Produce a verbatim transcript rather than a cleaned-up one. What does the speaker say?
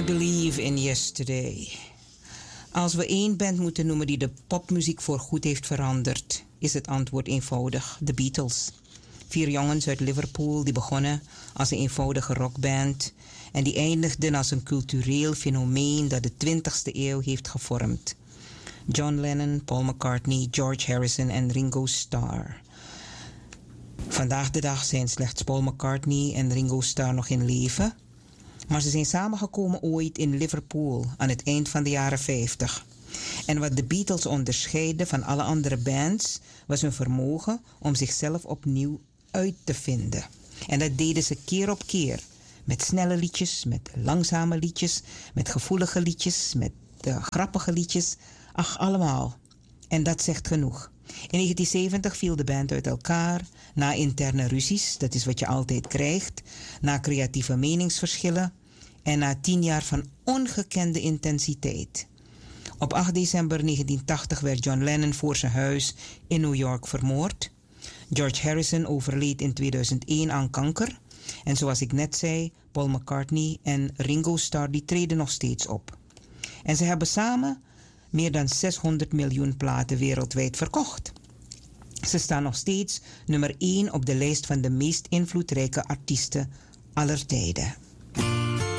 I Believe in Yesterday. Als we één band moeten noemen die de popmuziek voorgoed heeft veranderd, is het antwoord eenvoudig: The Beatles. Vier jongens uit Liverpool die begonnen als een eenvoudige rockband en die eindigden als een cultureel fenomeen dat de twintigste eeuw heeft gevormd. John Lennon, Paul McCartney, George Harrison en Ringo Starr. Vandaag de dag zijn slechts Paul McCartney en Ringo Starr nog in leven, maar ze zijn samengekomen ooit in Liverpool aan het eind van de jaren vijftig. En wat de Beatles onderscheidde van alle andere bands was hun vermogen om zichzelf opnieuw uit te vinden. En dat deden ze keer op keer. Met snelle liedjes, met langzame liedjes, met gevoelige liedjes, met uh, grappige liedjes. Ach, allemaal. En dat zegt genoeg. In negentien zeventig viel de band uit elkaar, na interne ruzies, dat is wat je altijd krijgt, na creatieve meningsverschillen en na tien jaar van ongekende intensiteit. Op acht december negentien tachtig werd John Lennon voor zijn huis in New York vermoord. George Harrison overleed in tweeduizend één aan kanker. En zoals ik net zei, Paul McCartney en Ringo Starr die treden nog steeds op. En ze hebben samen meer dan zeshonderd miljoen platen wereldwijd verkocht. Ze staan nog steeds nummer één op de lijst van de meest invloedrijke artiesten aller tijden.